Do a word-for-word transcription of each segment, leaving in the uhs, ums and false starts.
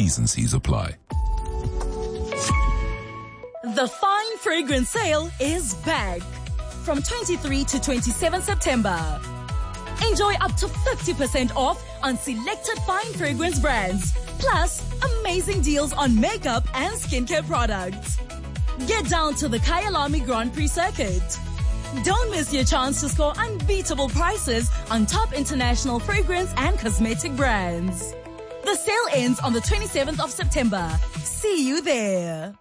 T's and C's apply. The Fine Fragrance Sale is back from twenty-third to twenty-seventh September. Enjoy up to fifty percent off on selected fine fragrance brands, plus amazing deals on makeup and skincare products. Get down to the Kyalami Grand Prix circuit. Don't miss your chance to score unbeatable prices on top international fragrance and cosmetic brands. The sale ends on the twenty-seventh of September. See you there.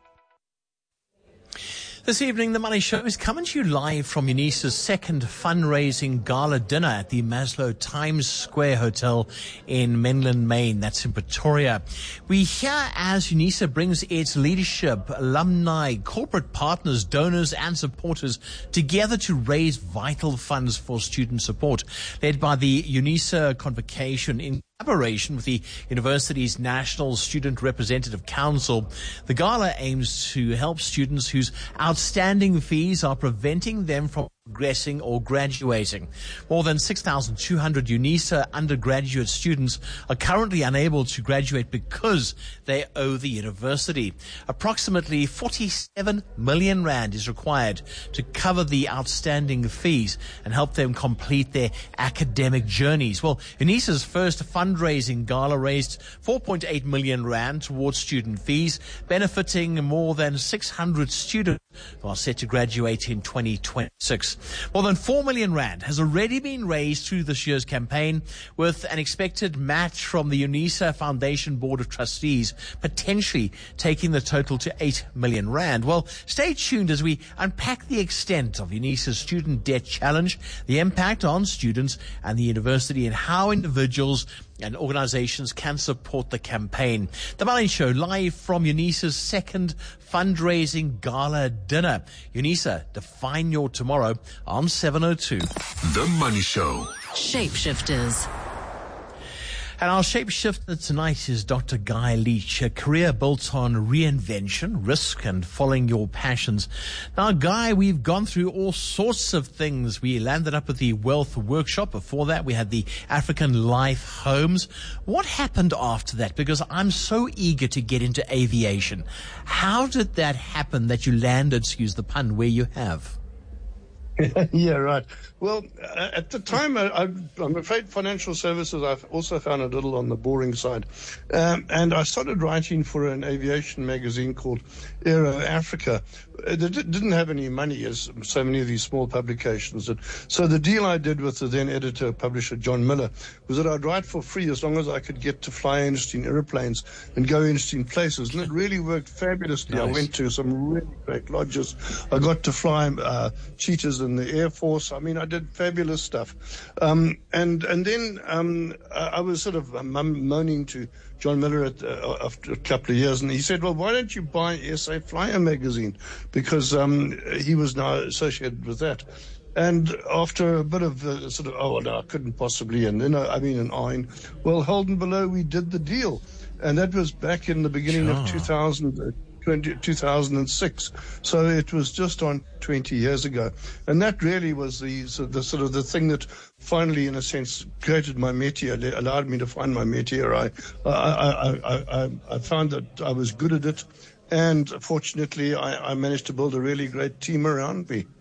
This evening, The Money Show is coming to you live from UNISA's second fundraising gala dinner at the Maslow Times Square Hotel in Menlyn, Maine. That's in Pretoria. We hear as UNISA brings its leadership, alumni, corporate partners, donors and supporters together to raise vital funds for student support. Led by the UNISA Convocation in collaboration with the university's National Student Representative Council, the gala aims to help students whose outstanding fees are preventing them from progressing or graduating. More than six thousand two hundred UNISA undergraduate students are currently unable to graduate because they owe the university. Approximately forty-seven million rand is required to cover the outstanding fees and help them complete their academic journeys. Well, UNISA's first fundraising gala raised four point eight million rand towards student fees, benefiting more than six hundred students who are set to graduate in twenty twenty-six. More than four million rand has already been raised through this year's campaign, with an expected match from the UNISA Foundation Board of Trustees, potentially taking the total to eight million rand. Well, stay tuned as we unpack the extent of UNISA's student debt challenge, the impact on students and the university, and how individuals and organizations can support the campaign. The Money Show, live from UNISA's second fundraising gala dinner. UNISA, define your tomorrow on seven oh two. The Money Show. Shapeshifters. And our shapeshifter tonight is Doctor Guy Leach, a career built on reinvention, risk, and following your passions. Now, Guy, we've gone through all sorts of things. We landed up at the Wealth Workshop. Before that, we had the African Life Homes. What happened after that? Because I'm so eager to get into aviation. How did that happen that you landed, excuse the pun, where you have? Yeah, right. Well, uh, at the time, I, I, I'm afraid financial services, I've also found a little on the boring side. Um, and I started writing for an aviation magazine called Aero Africa. It didn't have any money, as so many of these small publications did. So the deal I did with the then editor, publisher John Miller, was that I'd write for free as long as I could get to fly interesting aeroplanes and go interesting places. And it really worked fabulously. Nice. I went to some really great lodges. I got to fly uh, cheetahs in the Air Force. I mean, I did fabulous stuff. Um, and and then um, I was sort of moaning to John Miller at, uh, after a couple of years, and he said, well, why don't you buy S A Flyer magazine? Because um, he was now associated with that. And after a bit of uh, sort of, oh, no, I couldn't possibly, and then, uh, I mean, an iron, well, Holden Below, we did the deal. And that was back in the beginning sure. of two thousand, two thousand six. So it was just on twenty years ago. And that really was the, the sort of the thing that finally, in a sense, created my métier, allowed me to find my métier. I, I, I, I, I found that I was good at it. And fortunately, I, I managed to build a really great team around me.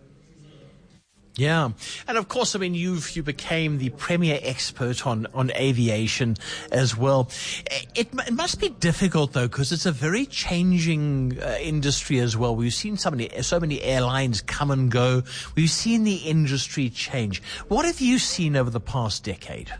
Yeah. And of course, I mean, you've, you became the premier expert on, on aviation as well. It, it must be difficult though, because it's a very changing uh, industry as well. We've seen so many, so many airlines come and go. We've seen the industry change. What have you seen over the past decade?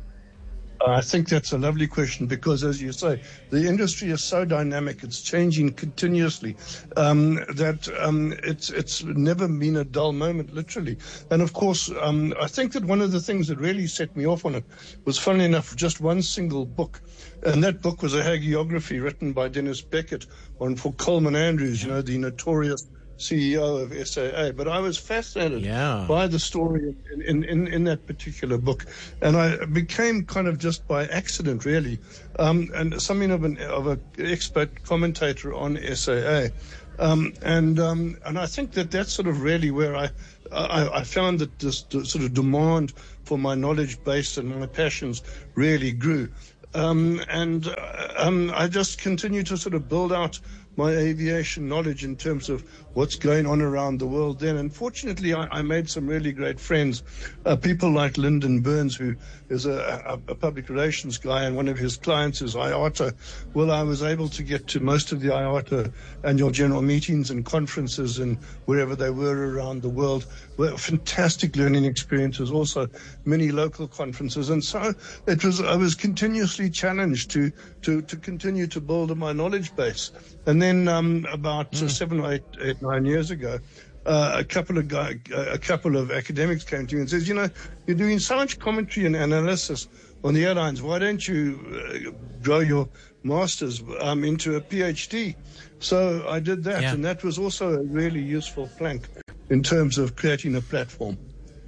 I think that's a lovely question because, as you say, the industry is so dynamic, it's changing continuously, um, that um, it's it's never been a dull moment, literally. And, of course, um, I think that one of the things that really set me off on it was, funnily enough, just one single book. And that book was a hagiography written by Dennis Beckett on for Coleman Andrews, you know, the notorious C E O of S A A, but I was fascinated yeah. by the story in, in, in that particular book, and I became kind of just by accident, really, um, and something of an of an expert commentator on S A A, um, and um, and I think that that's sort of really where I I, I found that this sort of demand for my knowledge base and my passions really grew. Um, and uh, um, I just continue to sort of build out my aviation knowledge in terms of what's going on around the world then. And fortunately, I, I made some really great friends, uh, people like Lyndon Burns, who is a, a, a public relations guy, and one of his clients is I A T A. Well, I was able to get to most of the I A T A annual general meetings and conferences and wherever they were around the world. Were fantastic learning experiences, also many local conferences. And so it was, I was continuously challenged to, to, to continue to build my knowledge base. And then um, about mm. uh, seven or eight, eight, nine years ago, uh, a couple of guy, a couple of academics came to me and says, you know, you're doing so much commentary and analysis on the airlines. Why don't you uh, grow your master's um, into a PhD? So I did that, yeah. and that was also a really useful plank in terms of creating a platform.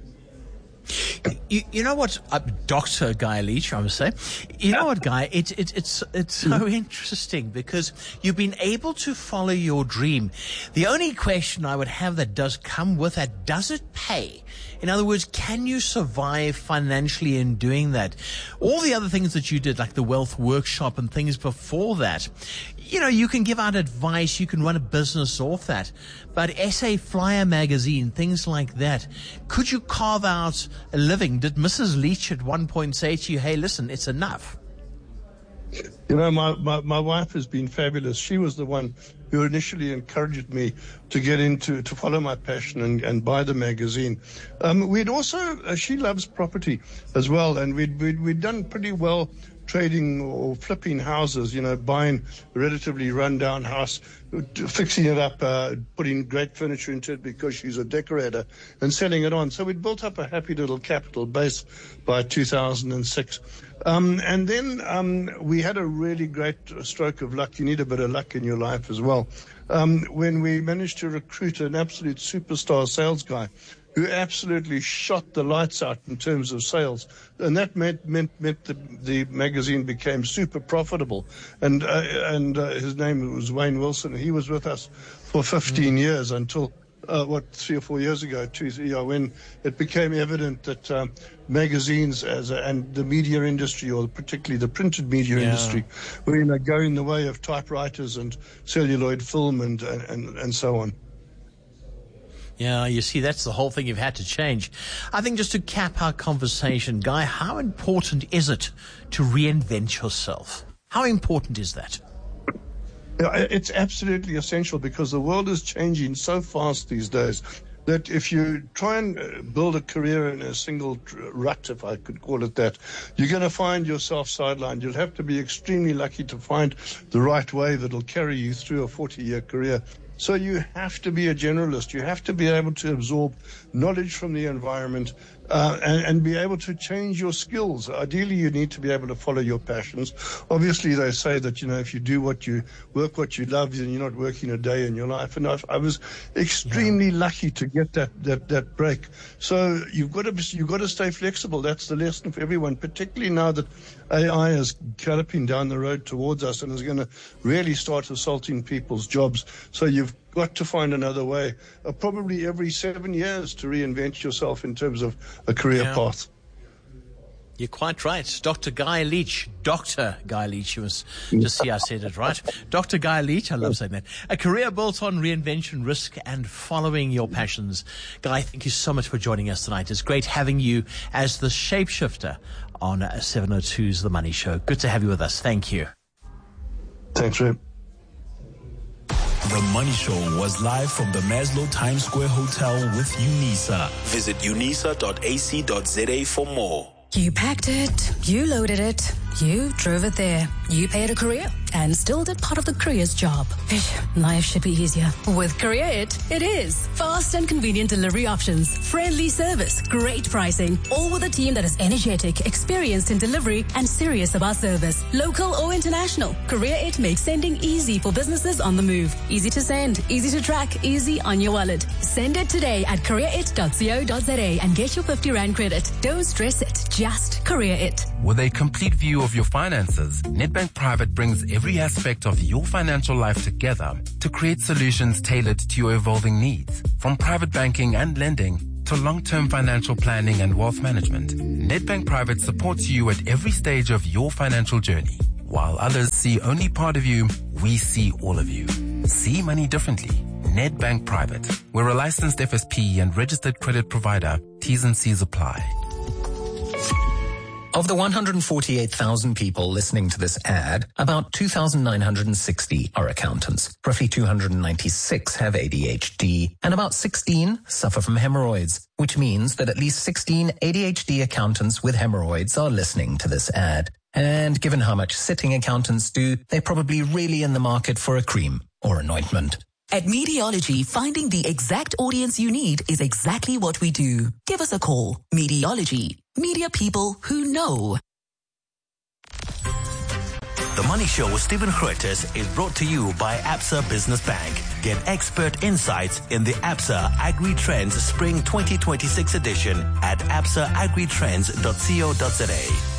You, you know what, uh, Doctor Guy Leach, I must say, you know what, Guy, it, it, it's it's so interesting because you've been able to follow your dream. The only question I would have that does come with that, does it pay? In other words, can you survive financially in doing that? All the other things that you did, like the Wealth Workshop and things before that, you know, you can give out advice, you can run a business off that. But S A Flyer magazine, things like that, could you carve out a living? Did Missus Leach at one point say to you, hey, listen, it's enough? You know, my, my, my wife has been fabulous. She was the one who initially encouraged me to get into, to follow my passion and, and buy the magazine. Um, we'd also, uh, she loves property as well, and we'd, we'd, we'd done pretty well trading or flipping houses, you know, buying a relatively run-down house, fixing it up, uh, putting great furniture into it because she's a decorator, and selling it on. So we'd built up a happy little capital base by two thousand six. Um, and then um, we had a really great stroke of luck. You need a bit of luck in your life as well. Um, when we managed to recruit an absolute superstar sales guy who absolutely shot the lights out in terms of sales. And that meant meant, meant the, the magazine became super profitable. And uh, and uh, his name was Wayne Wilson. He was with us for fifteen mm. years until, uh, what, three or four years ago, two, you know, when it became evident that um, magazines as a, and the media industry, or particularly the printed media yeah. industry, were you know, going the way of typewriters and celluloid film and and, and so on. Yeah, you see, that's the whole thing you've had to change. I think just to cap our conversation, Guy, how important is it to reinvent yourself? How important is that? It's absolutely essential because the world is changing so fast these days that if you try and build a career in a single rut, if I could call it that, you're going to find yourself sidelined. You'll have to be extremely lucky to find the right way that'll carry you through a forty-year career. So you have to be a generalist. You have to be able to absorb knowledge from the environment uh, and, and be able to change your skills. Ideally, you need to be able to follow your passions. Obviously, they say that, you know, if you do what you work what you love, then you're not working a day in your life. And I've, I was extremely yeah. lucky to get that, that, that break. So you've got to be, you've got to stay flexible. That's the lesson for everyone, particularly now that A I is galloping down the road towards us and is going to really start assaulting people's jobs. So you've got to find another way, uh, probably every seven years to reinvent yourself in terms of a career yeah. path. You're quite right. Doctor Guy Leach. Doctor Guy Leach. You must just see I said it right. Doctor Guy Leach. I love saying that. A career built on reinvention, risk, and following your passions. Guy, thank you so much for joining us tonight. It's great having you as the shapeshifter on seven oh two's The Money Show. Good to have you with us. Thank you. Thanks, Rip. The Money Show was live from the Maslow Times Square Hotel with UNISA. Visit unisa dot a c dot z a for more. You packed it, you loaded it, you drove it there, you paid a courier and still did part of the courier's job. Life should be easier. With Courier It, it is. Fast and convenient delivery options, friendly service, great pricing, all with a team that is energetic, experienced in delivery, and serious about service. Local or international, Courier It makes sending easy for businesses on the move. Easy to send, easy to track, easy on your wallet. Send it today at courier it dot co dot z a and get your fifty rand credit. Don't stress it, just Courier It. With a complete view of your finances, Nedbank Private brings every aspect of your financial life together to create solutions tailored to your evolving needs. From private banking and lending to long-term financial planning and wealth management, Nedbank Private supports you at every stage of your financial journey. While others see only part of you, we see all of you. See money differently. Nedbank Private. We're a licensed F S P and registered credit provider. T's and C's apply. Of the one hundred forty-eight thousand people listening to this ad, about two thousand nine hundred sixty are accountants. Roughly two hundred ninety-six have A D H D, and about sixteen suffer from hemorrhoids, which means that at least sixteen A D H D accountants with hemorrhoids are listening to this ad. And given how much sitting accountants do, they're probably really in the market for a cream or an ointment. At Mediology, finding the exact audience you need is exactly what we do. Give us a call. Mediology. Media people who know. The Money Show with Stephen Grootes is brought to you by Absa Business Bank. Get expert insights in the Absa Agri Trends Spring twenty twenty-six edition at absa agri trends dot co dot za.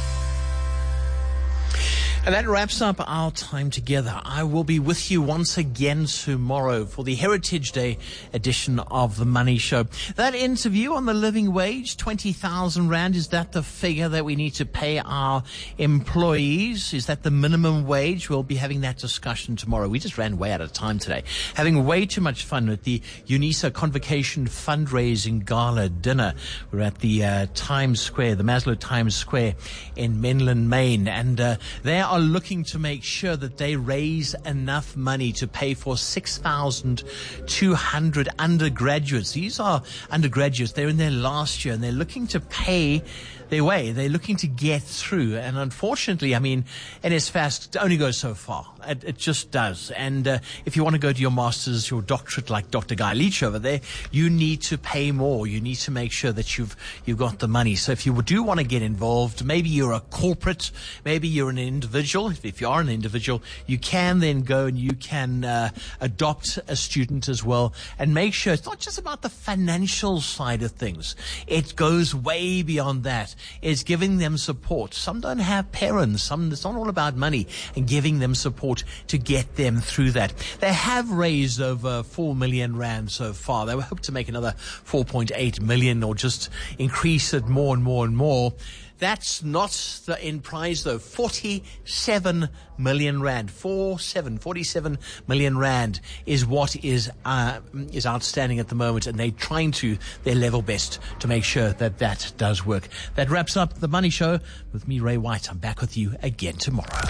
And that wraps up our time together. I will be with you once again tomorrow for the Heritage Day edition of The Money Show. That interview on the living wage, twenty thousand rand, is that the figure that we need to pay our employees? Is that the minimum wage? We'll be having that discussion tomorrow. We just ran way out of time today. Having way too much fun with the UNISA Convocation Fundraising Gala Dinner. We're at the uh, Times Square, the Maslow Times Square in Menlyn, Maine. And uh, there are looking to make sure that they raise enough money to pay for six thousand two hundred undergraduates. These are undergraduates. They're in their last year and they're looking to pay their way. They're looking to get through. And unfortunately, I mean, N S F A S only goes so far. It, it just does. And uh, if you want to go to your master's, your doctorate, like Doctor Guy Leach over there, you need to pay more. You need to make sure that you've you've got the money. So if you do want to get involved, maybe you're a corporate, maybe you're an individual. If you are an individual, you can then go and you can uh, adopt a student as well and make sure it's not just about the financial side of things. It goes way beyond that. It's giving them support. Some don't have parents. Some, it's not all about money, and giving them support to get them through that. They have raised over four million rand so far. They hope to make another four point eight million or just increase it more and more and more. That's not the end prize though. forty-seven million rand. forty-seven, forty-seven million rand is what is, uh, is outstanding at the moment, and they're trying to their level best to make sure that that does work. That wraps up The Money Show with me, Ray White. I'm back with you again tomorrow.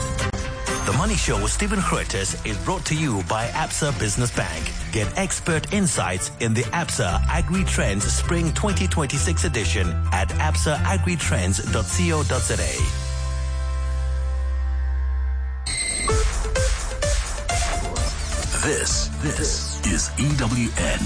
The Money Show with Stephen Grootes is brought to you by Absa Business Bank. Get expert insights in the Absa Agri Trends Spring twenty twenty-six edition at absa agri trends dot co dot za. This, this is E W N.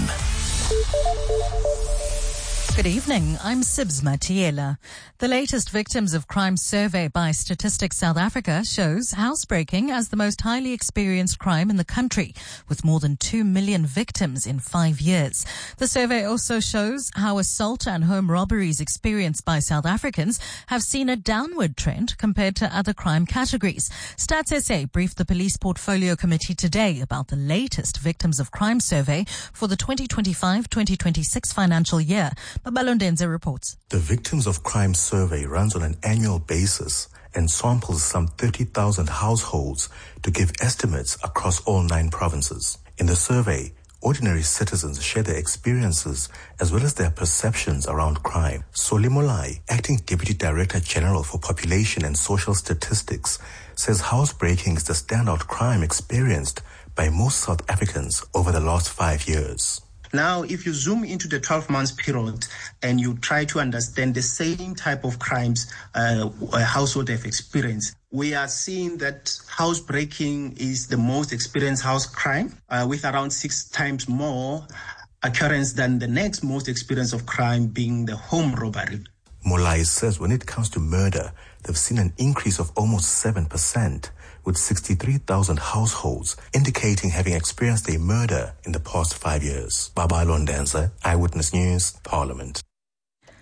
Good evening. I'm Sibs Matiela. The latest Victims of Crime survey by Statistics South Africa shows housebreaking as the most highly experienced crime in the country, with more than two million victims in five years. The survey also shows how assault and home robberies experienced by South Africans have seen a downward trend compared to other crime categories. Stats S A briefed the Police Portfolio Committee today about the latest Victims of Crime survey for the twenty twenty-five twenty twenty-six financial year. Babalondenze reports. The Victims of Crime survey runs on an annual basis and samples some thirty thousand households to give estimates across all nine provinces. In the survey, ordinary citizens share their experiences as well as their perceptions around crime. Soli Molai, Acting Deputy Director General for Population and Social Statistics, says housebreaking is the standout crime experienced by most South Africans over the last five years. Now, if you zoom into the twelve months period and you try to understand the same type of crimes uh, a household have experienced, we are seeing that housebreaking is the most experienced house crime, uh, with around six times more occurrence than the next most experience of crime being the home robbery. Molai says when it comes to murder, they've seen an increase of almost seven percent, with sixty-three thousand households indicating having experienced a murder in the past five years. Babalondenze, Eyewitness News, Parliament.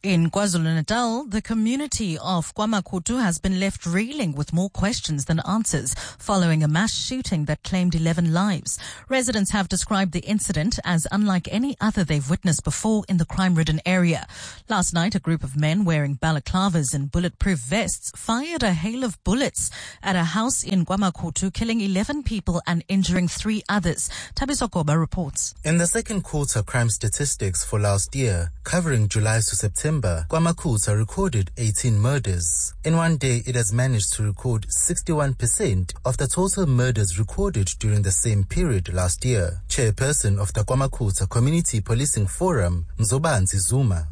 In KwaZulu-Natal, the community of KwaMakutu has been left reeling with more questions than answers following a mass shooting that claimed eleven lives. Residents have described the incident as unlike any other they've witnessed before in the crime-ridden area. Last night, a group of men wearing balaclavas and bulletproof vests fired a hail of bullets at a house in KwaMakutu, killing eleven people and injuring three others. Thabiso Koba reports. In the second quarter crime statistics for last year, covering July to September, KwaMakutu recorded eighteen murders. In one day, it has managed to record sixty-one percent of the total murders recorded during the same period last year. Chairperson of the KwaMakutu Community Policing Forum, Mzobanzi Zuma.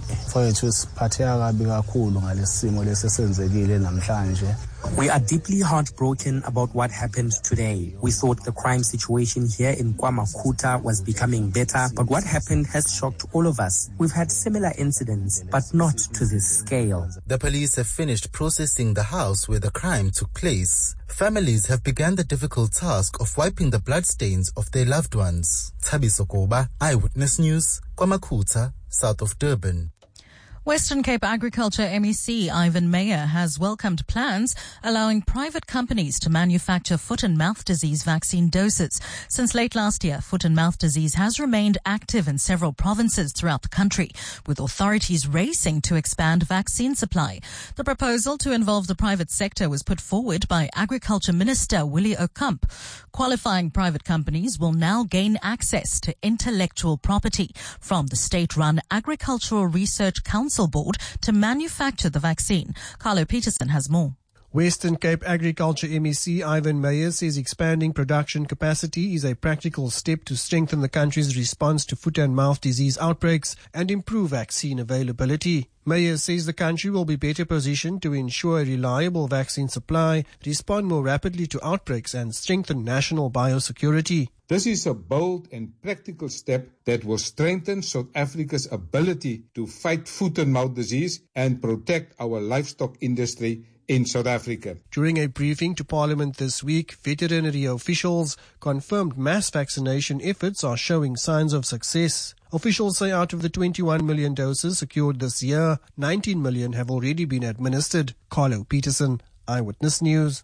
We are deeply heartbroken about what happened today. We thought the crime situation here in KwaMakutu was becoming better, but what happened has shocked all of us. We've had similar incidents, but not to this scale. The police have finished processing the house where the crime took place. Families have begun the difficult task of wiping the bloodstains of their loved ones. Thabiso Koba, Eyewitness News, KwaMakutu, south of Durban. Western Cape Agriculture M E C Ivan Meyer has welcomed plans allowing private companies to manufacture foot and mouth disease vaccine doses. Since late last year, foot and mouth disease has remained active in several provinces throughout the country, with authorities racing to expand vaccine supply. The proposal to involve the private sector was put forward by Agriculture Minister Willie O'Kump. Qualifying private companies will now gain access to intellectual property from the state-run Agricultural Research Council Board to manufacture the vaccine. Carlo Peterson has more. Western Cape Agriculture M E C Ivan Meyer says expanding production capacity is a practical step to strengthen the country's response to foot and mouth disease outbreaks and improve vaccine availability. Meyer says the country will be better positioned to ensure a reliable vaccine supply, respond more rapidly to outbreaks and strengthen national biosecurity. This is a bold and practical step that will strengthen South Africa's ability to fight foot and mouth disease and protect our livestock industry in South Africa. During a briefing to Parliament this week, veterinary officials confirmed mass vaccination efforts are showing signs of success. Officials say out of the twenty-one million doses secured this year, nineteen million have already been administered. Carlo Peterson, Eyewitness News.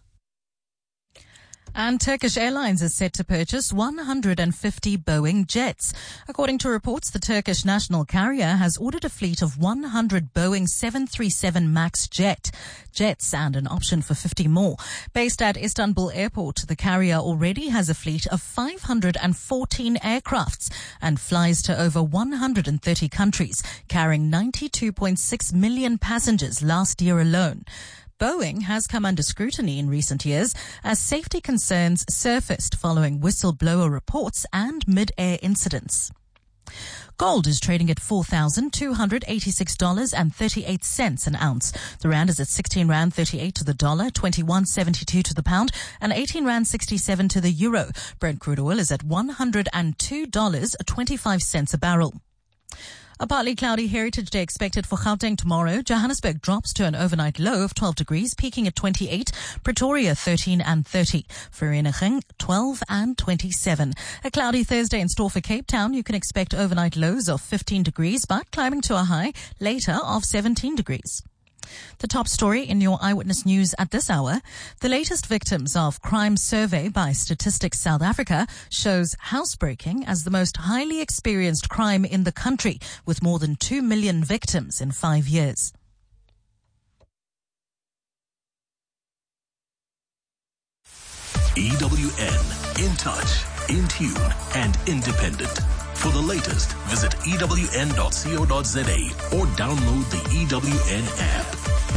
And Turkish Airlines is set to purchase one hundred fifty Boeing jets. According to reports, the Turkish national carrier has ordered a fleet of one hundred Boeing seven thirty-seven MAX jet jets and an option for fifty more. Based at Istanbul Airport, the carrier already has a fleet of five hundred fourteen aircrafts and flies to over one hundred thirty countries, carrying ninety-two point six million passengers last year alone. Boeing has come under scrutiny in recent years as safety concerns surfaced following whistleblower reports and mid-air incidents. Gold is trading at four thousand two hundred eighty-six dollars and thirty-eight cents an ounce. The rand is at sixteen rand thirty-eight to the dollar, twenty-one seventy-two to the pound, and eighteen rand sixty-seven to the euro. Brent crude oil is at one hundred two dollars and twenty-five cents a barrel. A partly cloudy Heritage Day expected for Gauteng tomorrow. Johannesburg drops to an overnight low of twelve degrees, peaking at twenty-eight. Pretoria thirteen and thirty. Vereeniging twelve and twenty-seven. A cloudy Thursday in store for Cape Town. You can expect overnight lows of fifteen degrees, but climbing to a high later of seventeen degrees. The top story in your Eyewitness News at this hour. The latest Victims of Crime survey by Statistics South Africa shows housebreaking as the most highly experienced crime in the country, with more than two million victims in five years. E W N, in touch, in tune, and independent. For the latest, visit E W N dot co dot za or download the E W N app.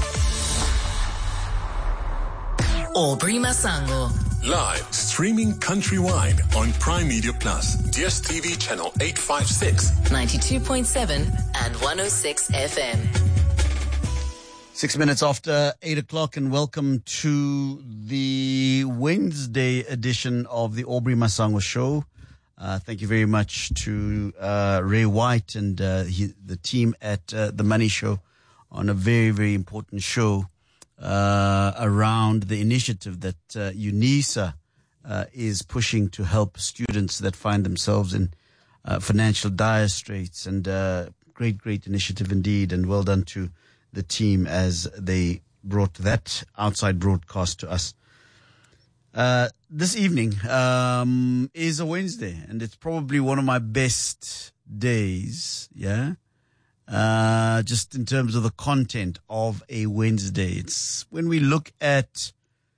Aubrey Masango. Live, streaming countrywide on Prime Media Plus, D S T V channel eight fifty-six, ninety-two point seven and one oh six F M. Six minutes after eight o'clock, and welcome to the Wednesday edition of the Aubrey Masango Show. Uh, thank you very much to uh, Ray White and uh, he, the team at uh, The Money Show on a very, very important show uh, around the initiative that uh, UNISA uh, is pushing to help students that find themselves in uh, financial dire straits. And uh, great, great initiative indeed, and well done to the team as they brought that outside broadcast to us. Uh, this evening um, is a Wednesday, and it's probably one of my best days, yeah? Uh, just in terms of the content of a Wednesday. It's when we look at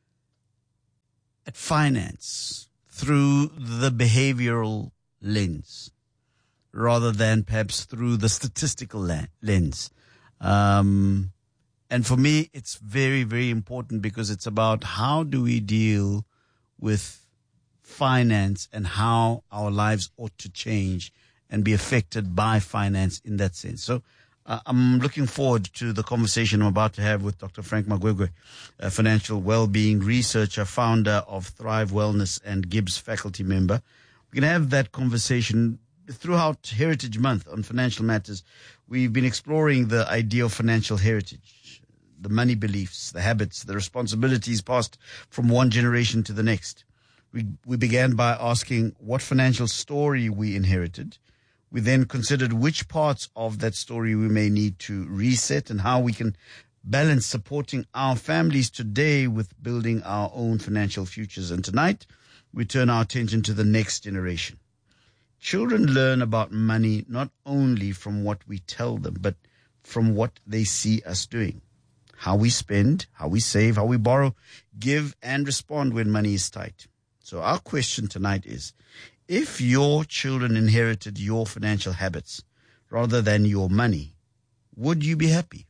at finance through the behavioral lens rather than perhaps through the statistical lens. Um, and for me, it's very, very important because it's about how do we deal with finance and how our lives ought to change and be affected by finance in that sense. So uh, I'm looking forward to the conversation I'm about to have with Doctor Frank Magwegwe, a financial well-being researcher, founder of Thrive Wellness and Gibbs faculty member. We're going to have that conversation throughout Heritage Month on financial matters. We've been exploring the idea of financial heritage, the money beliefs, the habits, the responsibilities passed from one generation to the next. We, we began by asking what financial story we inherited. We then considered which parts of that story we may need to reset and how we can balance supporting our families today with building our own financial futures. And tonight, we turn our attention to the next generation. Children learn about money not only from what we tell them, but from what they see us doing. How we spend, how we save, how we borrow, give, and respond when money is tight. So our question tonight is, if your children inherited your financial habits rather than your money, would you be happy?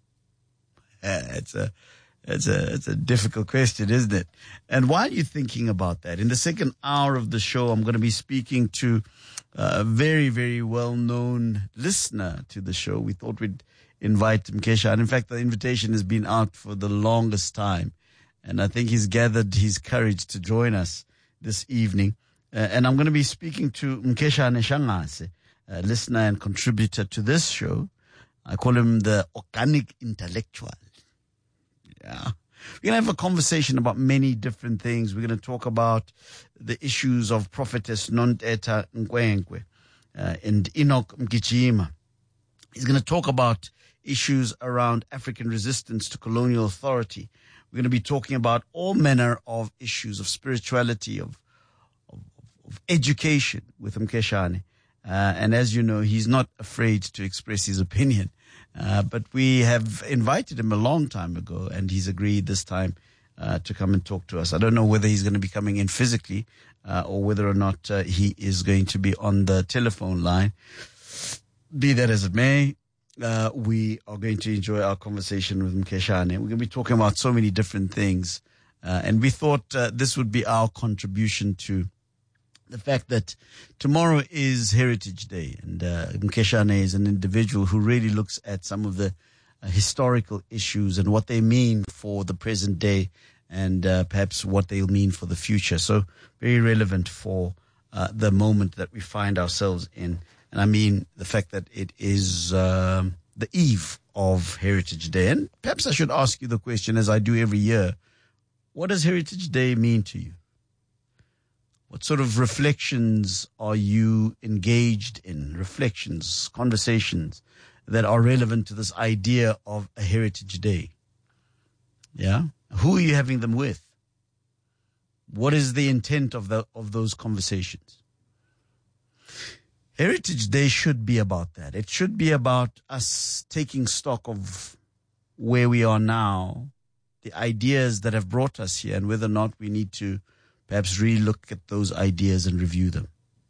Uh, it's a, it's a, it's a difficult question, isn't it? And while you're thinking about that, in the second hour of the show, I'm going to be speaking to a very, very well-known listener to the show. We thought we'd invite Mkesha. And in fact, the invitation has been out for the longest time. And I think he's gathered his courage to join us this evening. Uh, and I'm going to be speaking to Mkesha Neshangase, a listener and contributor to this show. I call him the organic intellectual. Yeah. We're going to have a conversation about many different things. We're going to talk about the issues of prophetess Nonteta Nkwenkwe uh, and Enoch Mgijima. He's going to talk about issues around African resistance to colonial authority. We're going to be talking about all manner of issues of spirituality, of of, of education with Mkeshane. Uh, and as you know, he's not afraid to express his opinion. Uh, but we have invited him a long time ago, and he's agreed this time uh, to come and talk to us. I don't know whether he's going to be coming in physically uh, or whether or not uh, he is going to be on the telephone line. Be that as it may, uh, we are going to enjoy our conversation with Mkeshane. We're going to be talking about so many different things. Uh, and we thought uh, this would be our contribution to the fact that tomorrow is Heritage Day, and uh, Mkeshane is an individual who really looks at some of the uh, historical issues and what they mean for the present day and uh, perhaps what they'll mean for the future. So very relevant for uh, the moment that we find ourselves in. And I mean the fact that it is uh, the eve of Heritage Day. And perhaps I should ask you the question, as I do every year, what does Heritage Day mean to you? What sort of reflections are you engaged in? Reflections, conversations that are relevant to this idea of a Heritage Day. Yeah? Who are you having them with? What is the intent of the, of those conversations? Heritage Day should be about that. It should be about us taking stock of where we are now, the ideas that have brought us here, and whether or not we need to perhaps re-look at those ideas and review them.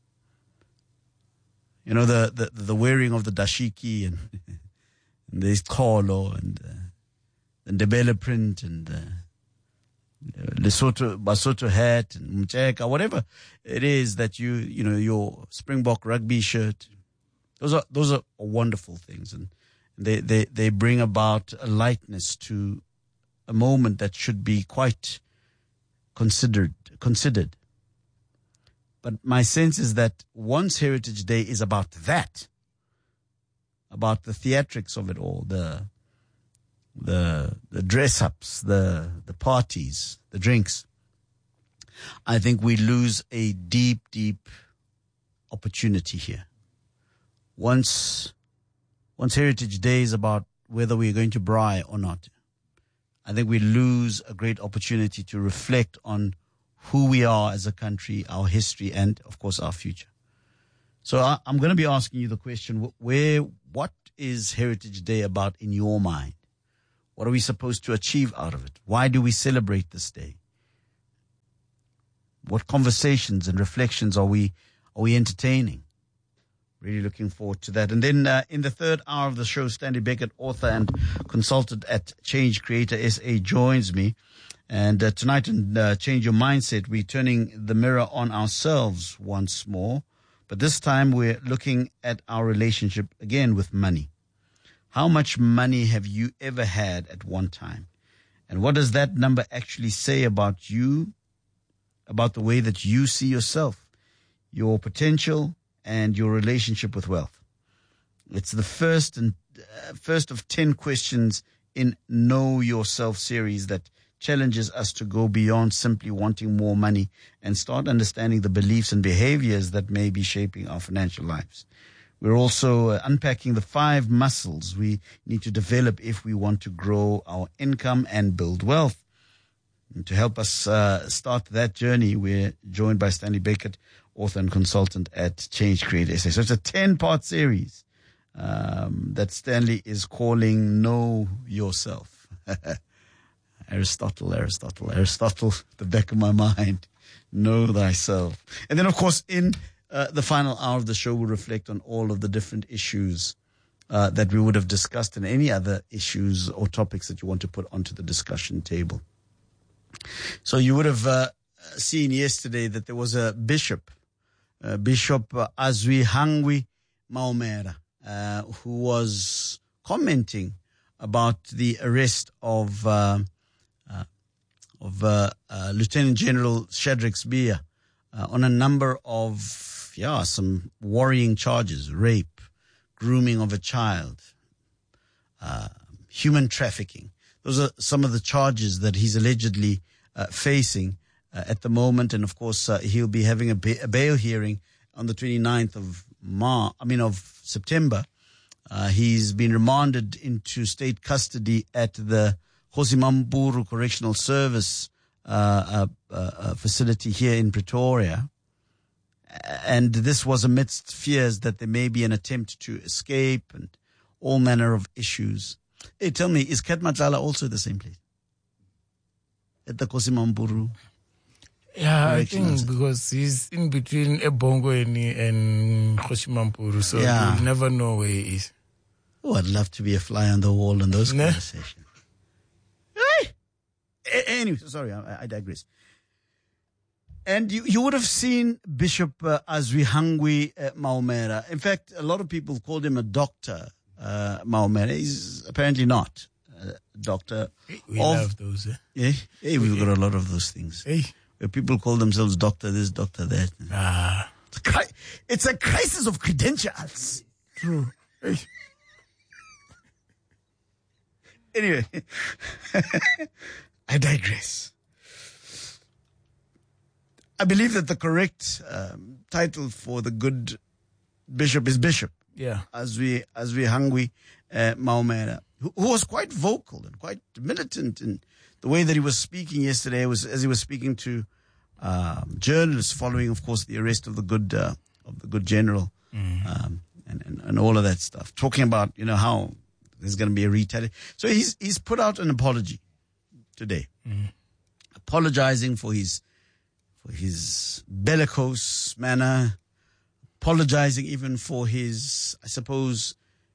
You know, the the, the wearing of the dashiki and, and the kholo and uh, the Ndebele print and the uh, Lesotho, Basotho hat and mcheka, whatever it is that you, you know, your Springbok rugby shirt. Those are those are wonderful things, and they, they, they bring about a lightness to a moment that should be quite considered. considered. But my sense is that once Heritage Day is about that, about the theatrics of it all, the the the dress-ups, the the parties, the drinks, I think we lose a deep, deep opportunity here. Once once Heritage Day is about whether we're going to braai or not, I think we lose a great opportunity to reflect on who we are as a country, our history, and, of course, our future. So I, I'm going to be asking you the question, where, what is Heritage Day about in your mind? What are we supposed to achieve out of it? Why do we celebrate this day? What conversations and reflections are we are we entertaining? Really looking forward to that. And then uh, in the third hour of the show, Stanley Beckett, author and consultant at Change Creator S A, joins me. And uh, tonight in uh, Change Your Mindset, we're turning the mirror on ourselves once more. But this time we're looking at our relationship again with money. How much money have you ever had at one time? And what does that number actually say about you, about the way that you see yourself, your potential, and your relationship with wealth? It's the first and uh, first of ten questions in Know Yourself series that challenges us to go beyond simply wanting more money and start understanding the beliefs and behaviors that may be shaping our financial lives. We're also uh, unpacking the five muscles we need to develop if we want to grow our income and build wealth. And to help us uh, start that journey, we're joined by Stanley Beckett, author and consultant at Change Creator S A. So it's a ten-part series um, that Stanley is calling Know Yourself. Aristotle, Aristotle, Aristotle, the back of my mind. Know thyself. And then, of course, in uh, the final hour of the show, we'll reflect on all of the different issues uh, that we would have discussed and any other issues or topics that you want to put onto the discussion table. So you would have uh, seen yesterday that there was a bishop, uh, Bishop uh, Azwihangwi Maumera, uh, who was commenting about the arrest of uh, uh, of uh, uh, Lieutenant General Shadrack Sibiya uh, on a number of, yeah, some worrying charges: rape, grooming of a child, uh, human trafficking. Those are some of the charges that he's allegedly uh, facing uh, at the moment. And, of course, uh, he'll be having a, ba- a bail hearing on the twenty-ninth of Mar- I mean, of September. Uh, he's been remanded into state custody at the Kgosi Mampuru Correctional Service uh, uh, uh, facility here in Pretoria. And this was amidst fears that there may be an attempt to escape and all manner of issues. Hey, tell me, is Katmatlala also the same place? At the Kgosi Mampuru? Yeah, I think because he's in between Ebongo and, and Kgosi Mampuru, so yeah. You'll never know where he is. Oh, I'd love to be a fly on the wall in those nah. conversations. Hey! Anyway, sorry, I, I digress. And you, you would have seen Bishop uh, Azwihangwi uh, Maumera. In fact, a lot of people called him a doctor. Uh, Maumera. He's apparently not a doctor. We of, love those. Eh? Yeah, hey, we've got a lot of those things. Hey. Where people call themselves doctor this, doctor that. Ah. It's a, cri- it's a crisis of credentials. True. Hey. Anyway, I digress. I believe that the correct um, title for the good bishop is bishop. Yeah. As we, as we Hangwi uh, Maumera, who, who was quite vocal and quite militant in the way that he was speaking yesterday, was as he was speaking to um, journalists following, of course, the arrest of the good uh, of the good general mm. um, and, and and all of that stuff. Talking about, you know, how there's going to be a retaliation. So he's he's put out an apology today, mm. apologizing for his for his bellicose manner, apologizing even for his, I suppose,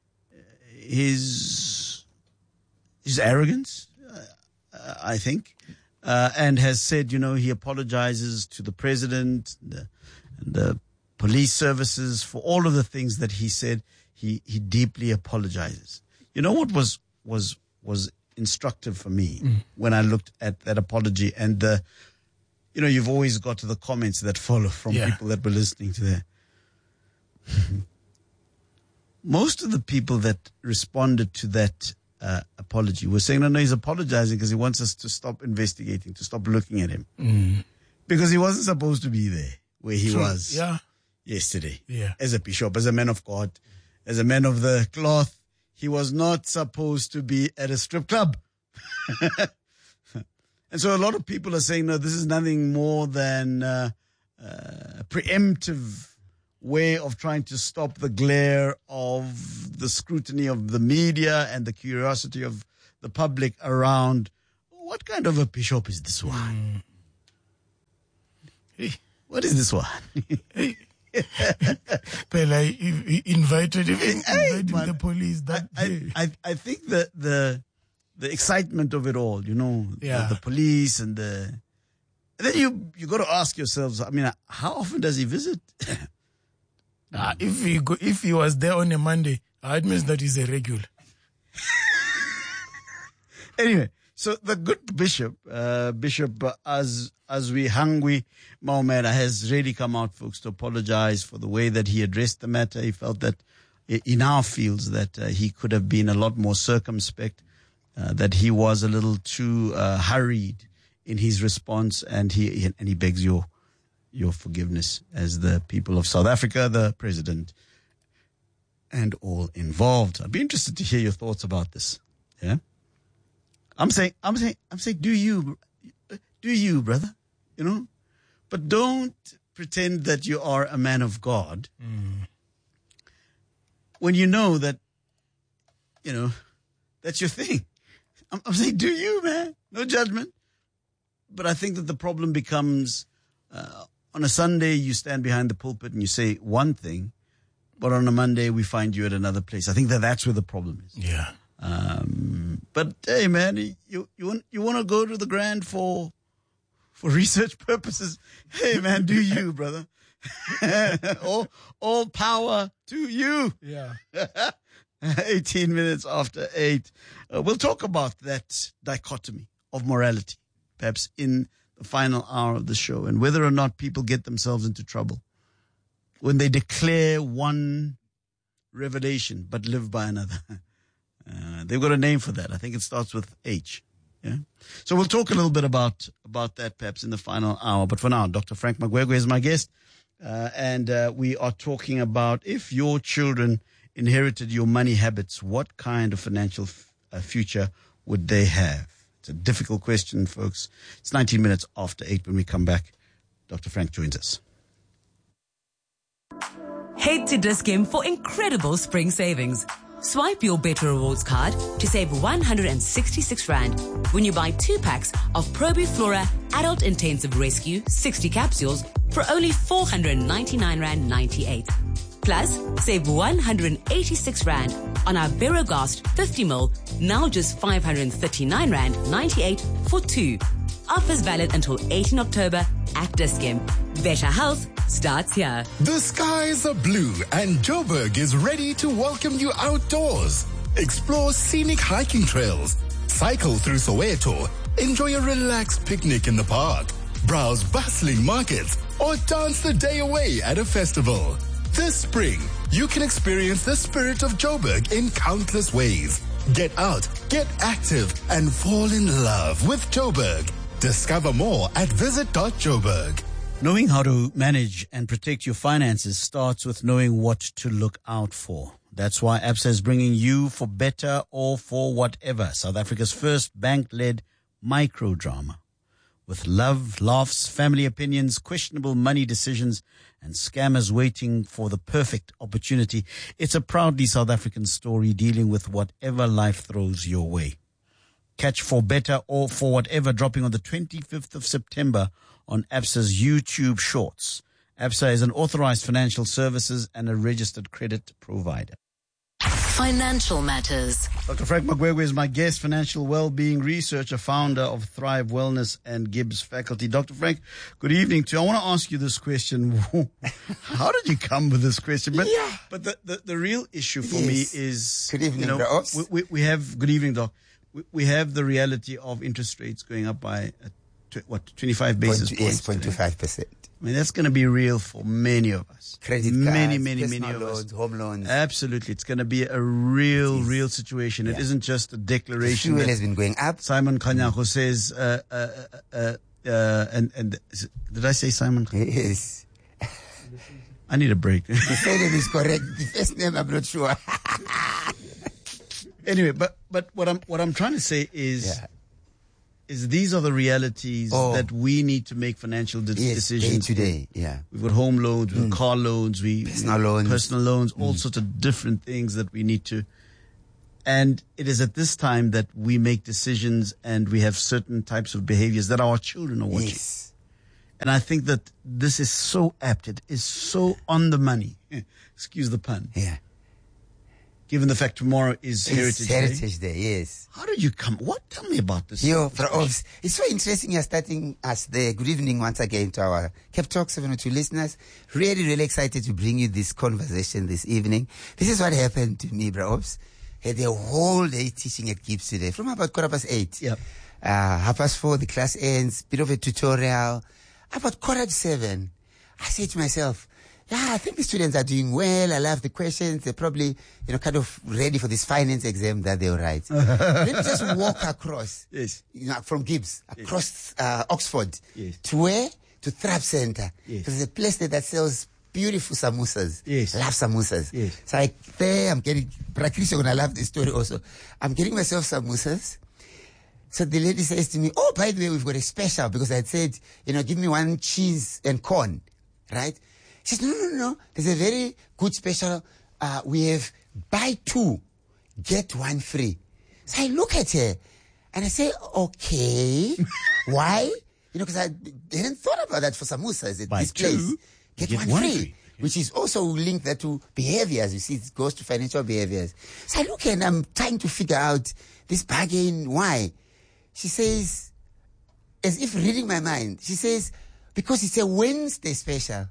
his his arrogance, uh, I think, uh, and has said, you know, he apologizes to the president the, and the police services for all of the things that he said. He he deeply apologizes. You know what was was was instructive for me mm. when I looked at that apology and the, you know, you've always got to the comments that follow from yeah. people that were listening to that. Most of the people that responded to that uh, apology were saying, no, no, he's apologizing because he wants us to stop investigating, to stop looking at him. Mm. Because he wasn't supposed to be there where he True. was yeah. yesterday. Yeah. As a bishop, as a man of God, as a man of the cloth. he was not supposed to be at a strip club. And so a lot of people are saying, no, this is nothing more than uh, uh, a preemptive way of trying to stop the glare of the scrutiny of the media and the curiosity of the public around what kind of a bishop is this one? Mm. What is this one? Well, I he invited him, invited hey, the police that I, day. I, I think that the the excitement of it all, you know, yeah. the, the police and the... And then you you got to ask yourselves, I mean, how often does he visit? uh, if he go, if he was there on a Monday, uh, it means that he's a regular. Anyway, so the good bishop, uh, Bishop As Azwi Hangwi Maumela, has really come out, folks, to apologize for the way that he addressed the matter. He felt that he now feels that uh, he could have been a lot more circumspect, uh, that he was a little too uh, hurried in his response, and he and he begs your your forgiveness as the people of South Africa, the president, and all involved. I'd be interested to hear your thoughts about this. Yeah. I'm saying, I'm saying, I'm saying, do you, do you, brother, you know, but don't pretend that you are a man of God mm. when you know that, you know, that's your thing. I'm, I'm saying, do you, man? No judgment. But I think that the problem becomes, uh, on a Sunday, you stand behind the pulpit and you say one thing, but on a Monday, we find you at another place. I think that that's where the problem is. Yeah. Um, but hey, man, you you want you want to go to the Grand for for research purposes? Hey, man, do you, brother? all all power to you. Yeah. Eighteen minutes after eight, uh, we'll talk about that dichotomy of morality, perhaps in the final hour of the show, and whether or not people get themselves into trouble when they declare one revelation but live by another. Uh, they've got a name for that. I think it starts with H. Yeah. So we'll talk a little bit about, about that perhaps in the final hour. But for now, Doctor Frank Magwegwe is my guest. Uh, and, uh, we are talking about if your children inherited your money habits, what kind of financial f- uh, future would they have? It's a difficult question, folks. It's nineteen minutes after eight. When we come back, Doctor Frank joins us. Head to Dis-Chem for incredible spring savings. Swipe your Better Rewards card to save one hundred sixty-six rand when you buy two packs of Probiflora Adult Intensive Rescue sixty capsules for only four hundred ninety-nine rand ninety-eight. Plus, save one hundred eighty-six rand on our Berogast fifty milliliters, now just five hundred thirty-nine rand ninety-eight for two. Offers valid until eighteenth October at Dis-Chem. Better health starts here. The skies are blue and Joburg is ready to welcome you outdoors. Explore scenic hiking trails, cycle through Soweto, enjoy a relaxed picnic in the park, browse bustling markets, or dance the day away at a festival. This spring, you can experience the spirit of Joburg in countless ways. Get out, get active, and fall in love with Joburg. Discover more at visit dot joburg. Knowing how to manage and protect your finances starts with knowing what to look out for. That's why Absa is bringing you For Better or For Whatever, South Africa's first bank-led microdrama. With love, laughs, family opinions, questionable money decisions, and scammers waiting for the perfect opportunity, it's a proudly South African story dealing with whatever life throws your way. Catch For Better or For Whatever dropping on the twenty-fifth of September on Absa's YouTube Shorts. Absa is an authorized financial services and a registered credit provider. Financial Matters. Doctor Frank Magwegwe is my guest, financial well-being researcher, founder of Thrive Wellness and Gibbs Faculty. Doctor Frank, good evening to you. I want to ask you this question. How did you come with this question? But, yeah. but the, the, the real issue for yes. me is, good evening, you know, we, we, we have, good evening, Doc. We, we have the reality of interest rates going up by, uh, tw- what, twenty-five basis Point, points? Yes, zero point two five percent. I mean, that's going to be real for many of us. Credit many, cards, many, many personal of loans, us. home loans. Absolutely. It's going to be a real, real situation. It yeah. isn't just a declaration. The fuel has been going up. Simon Kanyako says, uh, uh, uh, uh, and, and did I say Simon Kanyako? Yes. I need a break. The surname is correct. The first name, I'm not sure. Anyway, but but what I'm what I'm trying to say is yeah. is these are the realities oh. that we need to make financial de- yes, decisions day to day. Yeah, we've got home loans, we've mm. got car loans, we personal loans, personal loans, mm. all sorts of different things that we need to. And it is at this time that we make decisions and we have certain types of behaviors that our children are watching. Yes. And I think that this is so apt. It is so on the money. Excuse the pun. Yeah. Given the fact tomorrow is it's Heritage, Heritage Day. Day. Yes. How did you come? What? Tell me about this. Yo, Obs, it's so interesting you're starting us there. Good evening once again to our Cape Talk seven oh two listeners. Really, really excited to bring you this conversation this evening. This is what happened to me, bro. Obs. Had a whole day teaching at Gibbs today from about quarter past eight. Yep. Uh, half past four, the class ends, bit of a tutorial. About quarter to seven, I say to myself, yeah, I think the students are doing well. I love the questions. They're probably, you know, kind of ready for this finance exam that they'll write. Let me just walk across, yes. you know, from Gibbs, across yes. uh, Oxford, yes. to where? To Thrap Center. Yes. Because it's a place there that sells beautiful samosas. Yes. I love samosas. Yes. So I, there, I'm getting, Prakrish, you're going to love this story also. I'm getting myself samosas. So the lady says to me, oh, by the way, we've got a special, because I had said, you know, give me one cheese and corn, right? She says, no, no, no, there's a very good special. Uh, we have buy two, get one free. So I look at her and I say, okay, why? You know, because I hadn't thought about that for samosas at buy this place. Two, get, get one, one free. free. Which is also linked that to behaviors. You see, it goes to financial behaviors. So I look and I'm trying to figure out this bargain. Why? She says, as if reading my mind, she says, because it's a Wednesday special.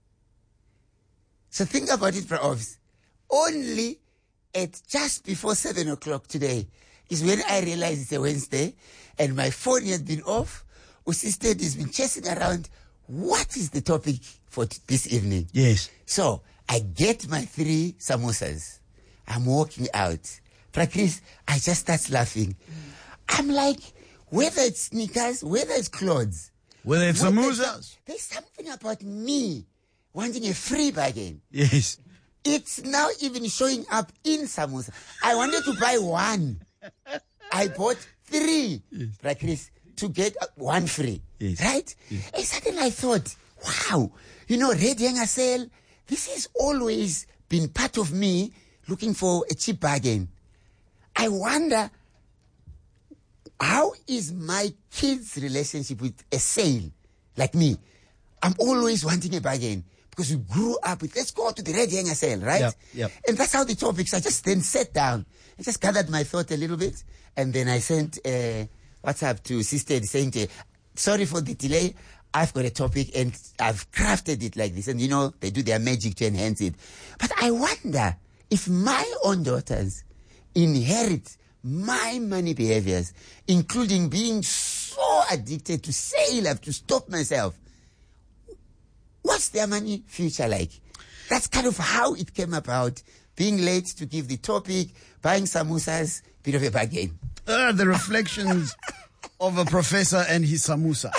So think about it, perhaps. Only at just before seven o'clock today is when I realized it's a Wednesday and my phone had been off. Usisted has been chasing around. What is the topic for t- this evening? Yes. So I get my three samosas. I'm walking out. Prakris, I just start laughing. I'm like, whether it's sneakers, whether it's clothes, whether it's whether samosas, it's, there's something about me wanting a free bargain. Yes. It's now even showing up in samosa. I wanted to buy one. I bought three, yes. Prakris, to get one free. Yes. Right? Yes. And suddenly I thought, wow, you know, Red Hanger Sale, this has always been part of me looking for a cheap bargain. I wonder, how is my kids' relationship with a sale like me? I'm always wanting a bargain because we grew up with, let's go to the Red Hanger Sale, right? Yep, yep. And that's how the topics, I just then sat down and just gathered my thought a little bit. And then I sent a WhatsApp to Sister saying, to, sorry for the delay. I've got a topic and I've crafted it like this. And you know, they do their magic to enhance it. But I wonder if my own daughters inherit my money behaviors, including being so addicted to sale, I have to stop myself. What's their money future like? That's kind of how it came about. Being late to give the topic, buying samosas, bit of a bargain. Uh, the reflections of a professor and his samosas.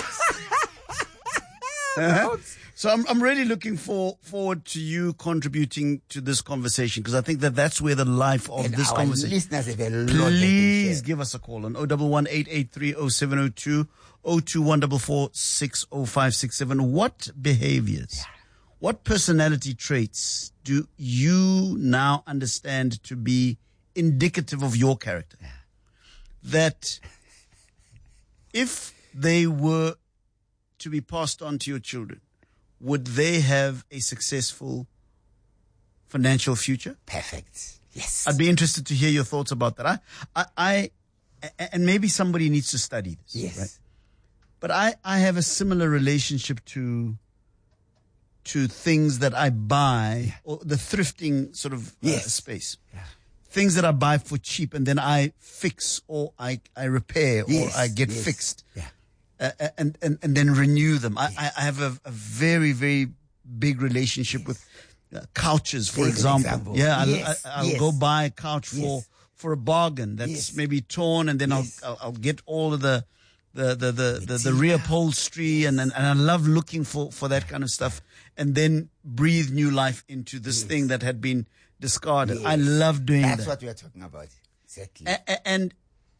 Uh-huh. So I'm I'm really looking for forward to you contributing to this conversation, because I think that that's where the life of and this our conversation. Listeners have a lot. Please give us a call on oh one one, eight eight three, oh seven oh two, oh two one four four, six oh five six seven. What behaviors, what personality traits do you now understand to be indicative of your character? Yeah. That if they were to be passed on to your children, would they have a successful financial future? Perfect. Yes. I'd be interested to hear your thoughts about that. I, I, I and maybe somebody needs to study this. Yes. Right? But I, I have a similar relationship to, to things that I buy, yeah. or the thrifting sort of yes. uh, space. Yeah. Things that I buy for cheap and then I fix or I, I repair yes. or I get yes. fixed. Yeah. Uh, and, and, and then renew them. I, I, I have a, a very, very big relationship yes. with uh, couches, for example. example. Yeah, yes. I'll, I'll yes. go buy a couch for, yes. for a bargain that's yes. maybe torn, and then yes. I'll, I'll, I'll get all of the, the, the, the, the, the reupholstery, yes. and, and, and I love looking for, for that kind of stuff, and then breathe new life into this yes. thing that had been discarded. Yes. I love doing that's that. That's what we are talking about. Exactly. A- a- and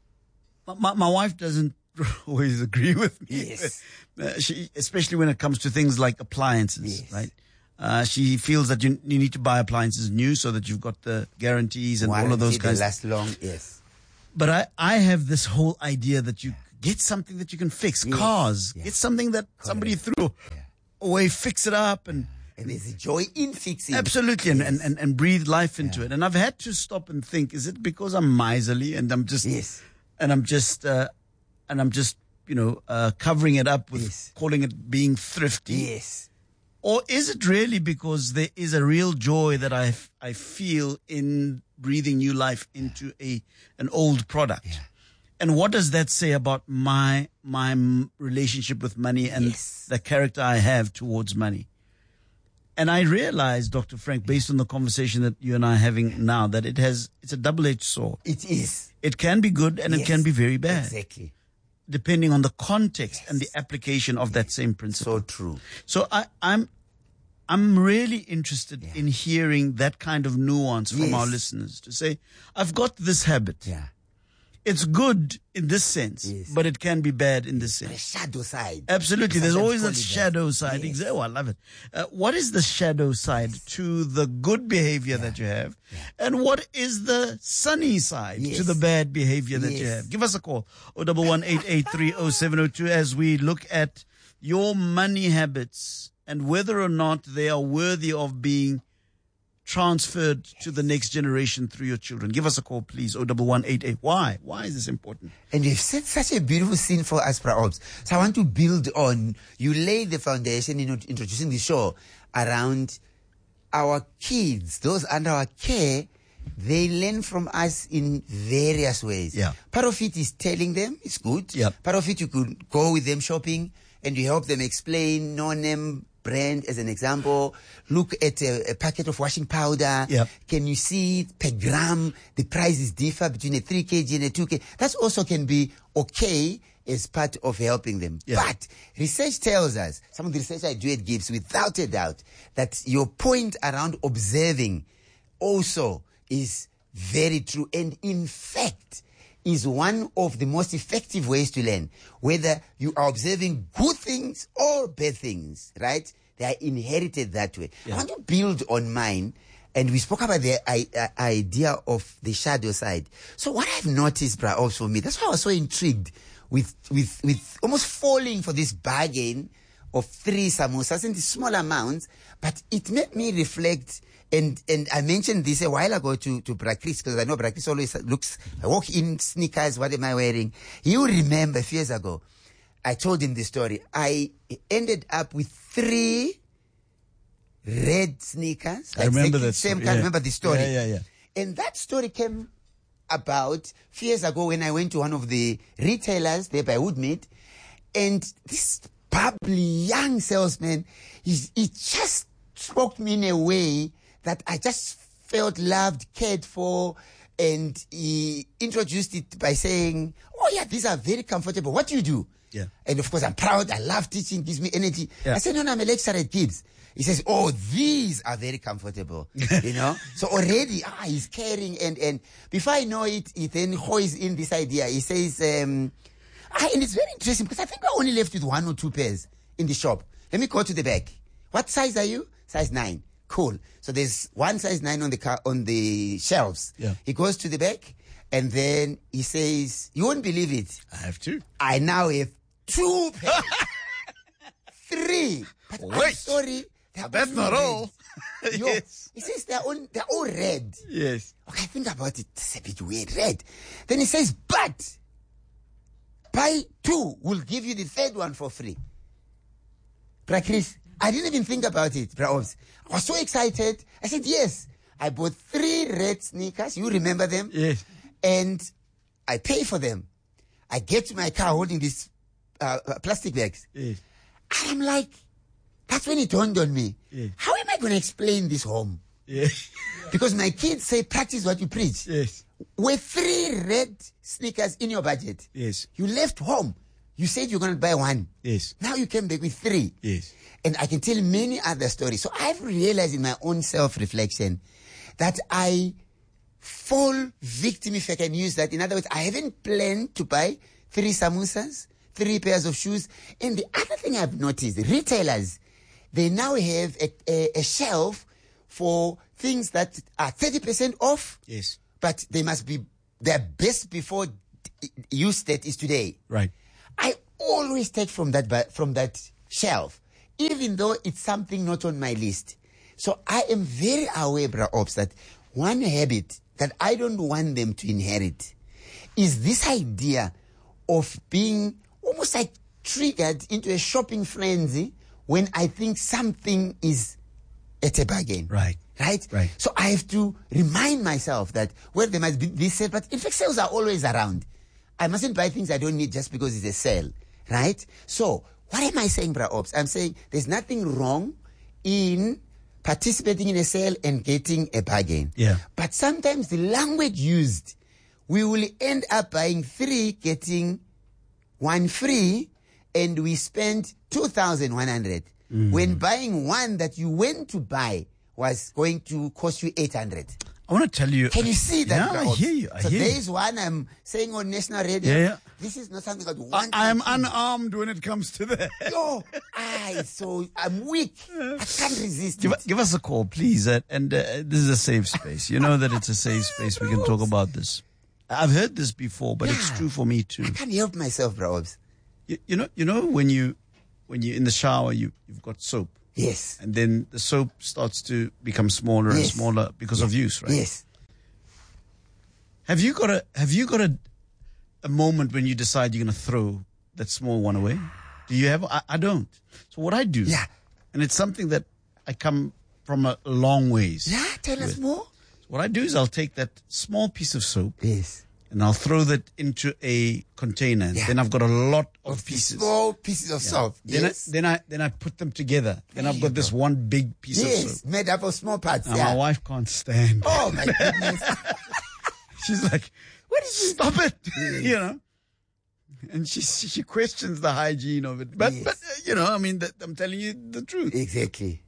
my, my wife doesn't always agree with me. Yes. Uh, she, especially when it comes to things like appliances, Yes. right? Uh, she feels that you, you need to buy appliances new so that you've got the guarantees and all of those Warranty, kinds. they last long, yes. But I, I have this whole idea that you get something that you can fix. Yes. Cars. Yeah. Get something that somebody threw away, fix it up, and And there's a joy in fixing. absolutely, and, and, and, and breathe life into it. And I've had to stop and think: is it because I'm miserly and I'm just, yes. and I'm just, uh, and I'm just, you know, uh, covering it up with Yes. calling it being thrifty? Yes. Or is it really because there is a real joy that I, f- I feel in breathing new life into a an old product? Yeah. And what does that say about my my m- relationship with money and Yes. the character I have towards money? And I realize, Doctor Frank, based on the conversation that you and I are having now, that it has it's a double-edged sword. It is. It can be good and it Yes. can be very bad, Exactly. depending on the context Yes. and the application of that same principle. So true. So I, I'm, I'm really interested in hearing that kind of nuance from Yes. our listeners to say, I've got this habit. Yeah. It's good in this sense, Yes. but it can be bad in this The sense. shadow side. Absolutely. We There's sometimes always call that it shadow side. Yes. Exactly. Oh, I love it. Uh, what is the shadow side to the good behavior that you have? And what is the sunny side Yes. to the bad behavior that you Yes. have? Give us a call. oh one one, eight eight three, oh seven oh two as we look at your money habits and whether or not they are worthy of being transferred to the next generation through your children. Give us a call, please. oh one one eight eight. Why? Why is this important? And you've set such a beautiful scene for us, Praobs. So I want to build on, you laid the foundation in introducing the show around our kids, those under our care. They learn from us in various ways. Yeah. Part of it is telling them, it's good. Yeah. Part of it, you could go with them shopping and you help them explain no-name brand as an example. Look at a, a packet of washing powder. Yeah. Can you see per gram the prices differ between a three kilograms and a two kilograms? That also can be okay as part of helping them. Yeah. But research tells us, some of the research I do at Gibbs, without a doubt, that your point around observing also is very true. And in fact, is one of the most effective ways to learn. Whether you are observing good things or bad things, right? They are inherited that way. Yeah. I want to build on mine. And we spoke about the I, uh, idea of the shadow side. So what I've noticed, bra, also for me, that's why I was so intrigued with, with, with almost falling for this bargain of three samosas in the small amounts, but it made me reflect. And and I mentioned this a while ago to, to Bra Chris, because I know Bra Chris always looks, I walk in sneakers, what am I wearing? You remember a few years ago, I told him this story. I ended up with three red sneakers. I remember exactly that Same story, kind, yeah. remember the story. Yeah, yeah, yeah. And that story came about a few years ago when I went to one of the retailers there by Woodmead, and this bubbly young salesman, he, he just spoke to me in a way that I just felt loved, cared for, and he introduced it by saying, oh yeah, these are very comfortable. What do you do? Yeah. And of course, I'm proud. I love teaching, gives me energy. Yeah. I said, no, no, I'm a lecturer at Gibbs. He says, oh, these are very comfortable, you know? So already, ah, he's caring. And, and before I know it, he then hoys in this idea. He says, um, ah, and it's very interesting because I think we're only left with one or two pairs in the shop. Let me go to the back. What size are you? Size nine. Cool. So there's one size nine on the car, on the shelves. Yeah. He goes to the back and then he says, you won't believe it. I have two. I now have two pairs. Three. But I'm Wait. sorry. they're That's only not red. all. Yo, Yes. He says they're all, they're all red. Yes. Okay, think about it. It's a bit weird. Red. Then he says, but buy two. We'll give you the third one for free. Bra Chris, I didn't even think about it, Bra Obs. I was so excited. I said, yes. I bought three red sneakers. You remember them? Yes. And I pay for them. I get to my car holding these uh, uh, plastic bags. Yes. And I'm like, that's when it dawned on me. Yes. How am I going to explain this home? Yes. Because my kids say, practice what you preach. Yes. With three red sneakers in your budget, Yes. you left home. You said you're going to buy one. Yes. Now you came back with three. Yes. And I can tell many other stories. So I've realized in my own self-reflection that I fall victim, if I can use that. In other words, I haven't planned to buy three samosas, three pairs of shoes. And the other thing I've noticed, retailers, they now have a, a, a shelf for things that are thirty percent off. Yes. But they must be, their best before use date is today. Right. I always take from that, from that shelf, even though it's something not on my list. So I am very aware, Bra Ops, that one habit that I don't want them to inherit is this idea of being almost like triggered into a shopping frenzy when I think something is at a bargain. Right. Right? Right. So I have to remind myself that, well, there must be this sale, but in fact, sales are always around. I mustn't buy things I don't need just because it's a sale. Right? So what am I saying, Bra Ops? I'm saying there's nothing wrong in participating in a sale and getting a bargain. Yeah. But sometimes the language used, we will end up buying three, getting one free, and we spend two thousand one hundred. Mm. When buying one that you went to buy was going to cost you eight hundred. I want to tell you. Can you see that? Yeah, I hear you. I so hear there's you. one I'm saying on national radio. Yeah, yeah. This is not something I want. I am unarmed when it comes to that. Yo, I so I'm weak. I can't resist. Give, it. give us a call, please. Uh, and uh, this is a safe space. You know that it's a safe space. We can talk about this. I've heard this before, but yeah. It's true for me too. I can't help myself, bro. You, you know, you know when you when you're in the shower, you you've got soap. Yes. And then the soap starts to become smaller yes. and smaller because yes. of use, right? Yes. Have you got a Have you got a a moment when you decide you're going to throw that small one away? Do you have? I, I don't. So what I do, yeah, and it's something that I come from a long ways. Yeah, tell with. us more. So what I do is I'll take that small piece of soap, yes, and I'll throw that into a container. And yeah. Then I've got a lot of, of pieces, small pieces of yeah. soap. Then yes. I, then I then I put them together. Then there I've got go. this one big piece yes, of soap, made up of small parts. Now yeah. my wife can't stand. Oh my goodness. She's like, what is this? Stop it. Yes. You know? And she she questions the hygiene of it. But, yes. but uh, you know, I mean, that, I'm telling you the truth. Exactly.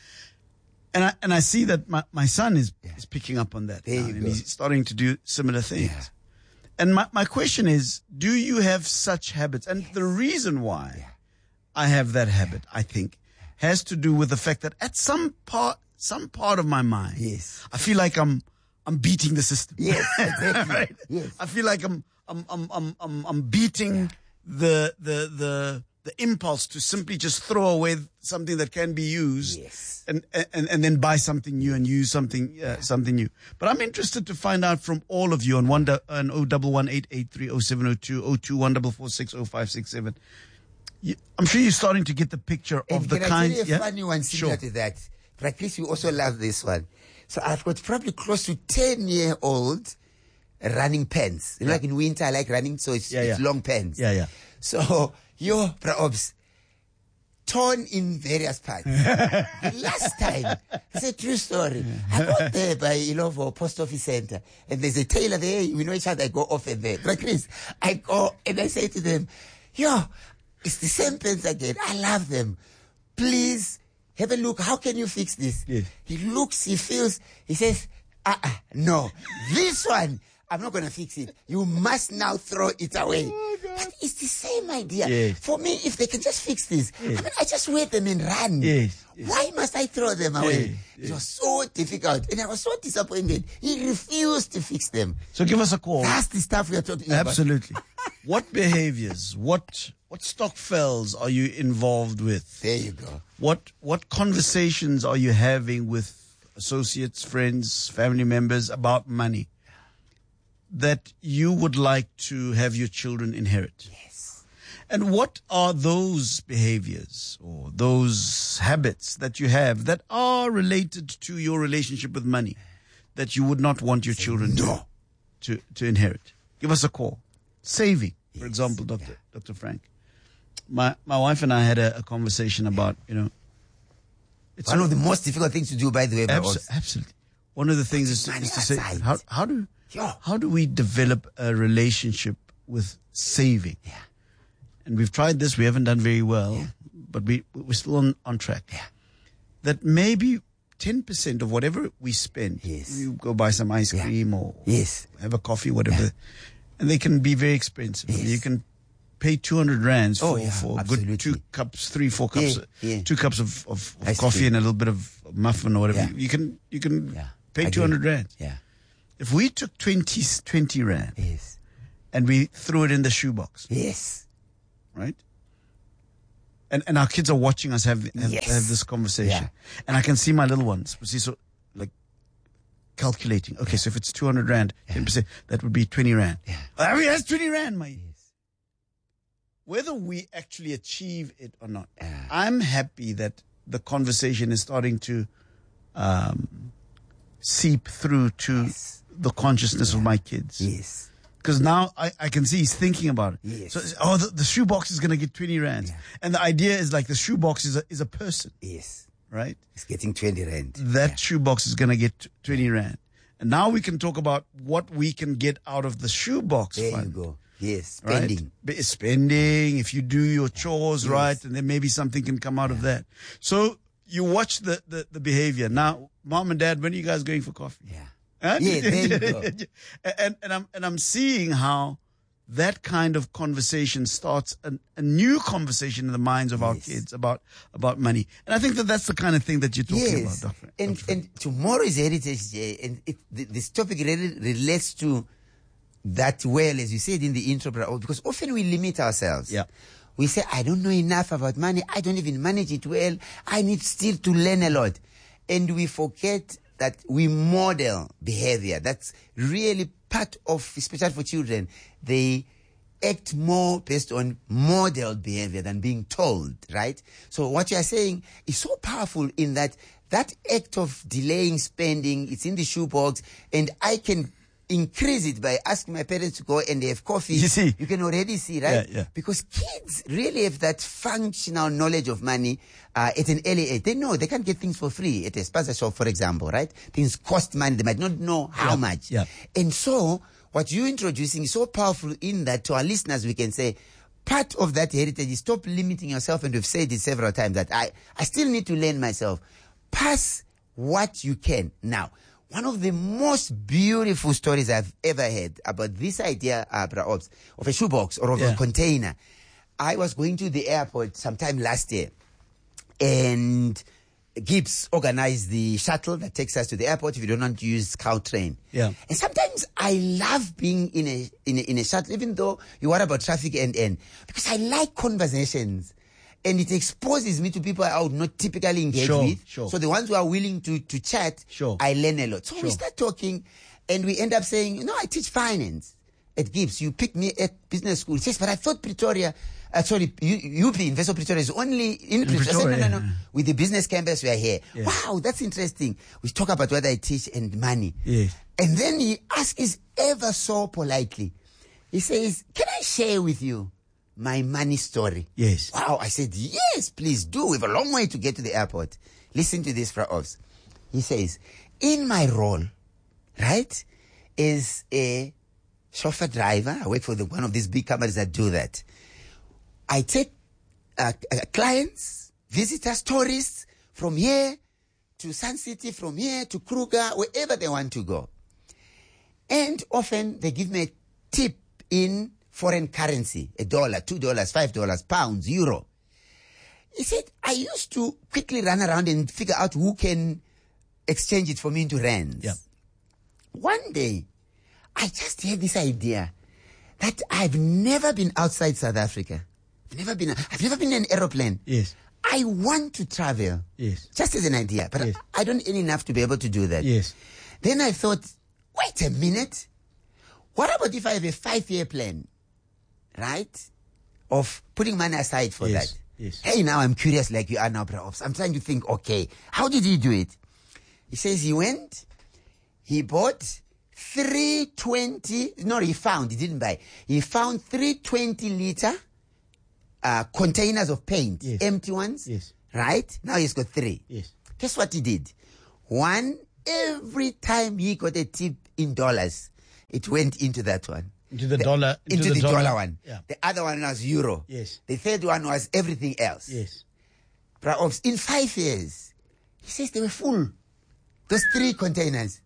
And I and I see that my, my son is, yeah. is picking up on that. There now, you and go. he's starting to do similar things. Yeah. And my, my question is, do you have such habits? And yes. the reason why yeah. I have that habit, I think, has to do with the fact that at some part some part of my mind, yes. I feel like I'm I'm beating the system. Yes, exactly. Right? Yes. I feel like I'm I'm I'm I'm I'm, I'm beating yeah. the the the the impulse to simply just throw away something that can be used, yes. and and and then buy something new and use something uh, yeah. something new. But I'm interested to find out from all of you on one on oh double one eight eight three oh seven oh two oh two one four four six oh five six seven. I'm sure you're starting to get the picture and of the can kind. I tell you a yeah? funny one similar sure. to that. But at least we also love this one. So I've got probably close to ten year old running pants. You know, yeah. like in winter, I like running, so it's, yeah, it's yeah. long pants. Yeah, yeah. So, yo, Praobs, torn in various parts. The last time, it's a true story. I got there by Ilovo Post Office Center, and there's a tailor there. We know each other. I go often there. But Chris, I go and I say to them, yo, it's the same pants again. I love them. Please, have a look. How can you fix this? Yes. He looks, he feels, he says, uh-uh, no. This one, I'm not going to fix it. You must now throw it away. Oh, but it's the same idea. Yes. For me, if they can just fix this, yes. I mean, I just wear them and run. Yes. Yes. Why must I throw them away? Yes. Yes. It was so difficult. And I was so disappointed. He refused to fix them. So give us a call. That's the stuff we are talking Absolutely. about. Absolutely. What behaviors, what what stockfells are you involved with? There you go. What what conversations are you having with associates, friends, family members about money that you would like to have your children inherit? Yes. And what are those behaviors or those habits that you have that are related to your relationship with money that you would not want your Say children no. to, to, to inherit? Give us a call. Saving, for Yes. example, Doctor Yeah. Doctor Frank. My my wife and I had a, a conversation about, you know, It's one of the most difficult things to do, by the way. Abso- absolutely. One of the things is to, is to say, aside. how, how do Yeah. how do we develop a relationship with saving? Yeah. And we've tried this. We haven't done very well, Yeah. but we we're still on, on track. Yeah. That maybe ten percent of whatever we spend. Yes. You go buy some ice cream or yes. have a coffee, whatever. Yeah. And they can be very expensive. Yes. You can pay two hundred rands oh, for, yeah, for absolutely. good two cups, three, four cups, yeah, yeah. two cups of, of, of coffee and a little bit of muffin or whatever. Yeah. You can you can yeah. pay two hundred rand. Yeah. If we took twenty, twenty rand yes. and we threw it in the shoebox. Yes. Right? And and our kids are watching us have have, yes. have this conversation. Yeah. And I can see my little ones. See, so like calculating. Okay, yeah. so if it's two hundred rand, yeah. ten percent, that would be twenty rand. Yeah. I mean, that's twenty rand, my. Yes. Whether we actually achieve it or not, yeah. I'm happy that the conversation is starting to um, seep through to yes. the consciousness yeah. of my kids. Yes. Because now I, I can see he's thinking about it. Yes. So, oh, the, the shoebox is going to get twenty rand. Yeah. And the idea is like the shoebox is a, is a person. Yes. Right? It's getting twenty rand. That yeah. shoebox is going to get twenty rand. And now we can talk about what we can get out of the shoebox there fund. There you go. Yes, spending. Right? Spending, if you do your chores yes. right, and then maybe something can come out yeah. of that. So you watch the, the, the behavior. Now, mom and dad, when are you guys going for coffee? Yeah. Huh? Yeah, there you go. and, and, I'm, and I'm seeing how that kind of conversation starts a, a new conversation in the minds of yes. our kids about, about money. And I think that that's the kind of thing that you're talking yes. about, Doctor And, Doctor and tomorrow is Heritage Day, and it, this topic really relates to that well, as you said in the intro, because often we limit ourselves. Yeah. We say, I don't know enough about money. I don't even manage it well. I need still to learn a lot. And we forget that we model behavior. That's really part of, especially for children. They act more based on modeled behavior than being told, right? So what you are saying is so powerful in that that act of delaying spending, it's in the shoebox, and I can increase it by asking my parents to go and they have coffee. You see. You can already see, right? Yeah, yeah. Because kids really have that functional knowledge of money uh, at an early age. They know they can't get things for free at a spaza shop, for example, right? Things cost money. They might not know how yeah, much. Yeah. And so what you're introducing is so powerful in that to our listeners we can say, part of that heritage is stop limiting yourself, and we've said it several times that I, I still need to learn myself. Pass what you can. Now, one of the most beautiful stories I've ever heard about this idea, uh, perhaps, of a shoebox or of yeah. a container. I was going to the airport sometime last year, and Gibbs organized the shuttle that takes us to the airport if you don't want to use Caltrain. Yeah. And sometimes I love being in a, in a in a shuttle, even though you worry about traffic and and because I like conversations. And it exposes me to people I would not typically engage sure, with. Sure. So the ones who are willing to, to chat, sure. I learn a lot. So sure. we start talking, and we end up saying, you know, I teach finance at Gibbs. You picked me at business school. He says, but I thought Pretoria, uh, sorry, U P, Investor Pretoria, is only in, in Pretoria. Pretoria. I said, no, no, no. With the business campus, we are here. Yeah. Wow, that's interesting. We talk about what I teach and money. Yes. And then he asks us ever so politely. He says, can I share with you my money story? Yes. Wow. I said, yes, please do. We have a long way to get to the airport. Listen to this, Fraos. He says, in my role, right, as a chauffeur driver, I work for the, one of these big companies that do that. I take uh, uh, clients, visitors, tourists from here to Sun City, from here to Kruger, wherever they want to go. And often they give me a tip in foreign currency, a dollar, two dollars, five dollars, pounds, euro. He said, I used to quickly run around and figure out who can exchange it for me into rands. Yeah. One day, I just had this idea that I've never been outside South Africa. I've never been, I've never been in an aeroplane. Yes. I want to travel. Yes. Just as an idea, but yes. I, I don't earn enough to be able to do that. Yes. Then I thought, wait a minute. What about if I have a five-year plan? Right? Of putting money aside for yes, that. Yes. Hey, now I'm curious like you are now, perhaps. I'm trying to think, okay, how did he do it? He says he went, he bought three twenty, no, he found, he didn't buy. He found three twenty liter uh, containers of paint, yes. empty ones. Yes. Right? Now he's got three. Yes. Guess what he did? One, every time he got a tip in dollars, it went into that one. Into the, the dollar. Into, into the, the dollar, dollar one. Yeah. The other one was euro. Yes. The third one was everything else. Yes. Perhaps in five years, he says they were full. Those three containers.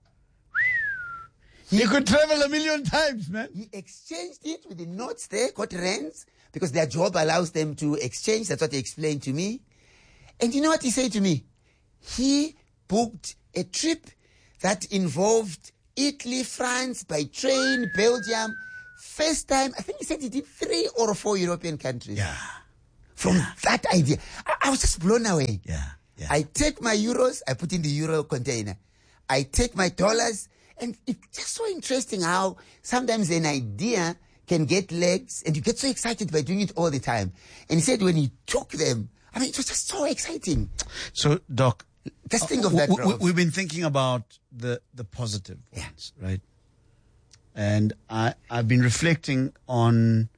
He could travel a million times, man. He exchanged it with the notes there, got rands, because their job allows them to exchange. That's what he explained to me. And you know what he said to me? He booked a trip that involved Italy, France, by train, Belgium. First time, I think he said he did three or four European countries. Yeah. From yeah. that idea. I, I was just blown away. Yeah. yeah. I take my euros, I put in the euro container. I take my dollars, and it's just so interesting how sometimes an idea can get legs, and you get so excited by doing it all the time. And he said when he took them, I mean, it was just so exciting. So, Doc, just think of that. We, we've been thinking about the, the positive ones, yeah. right? And I, I've been reflecting on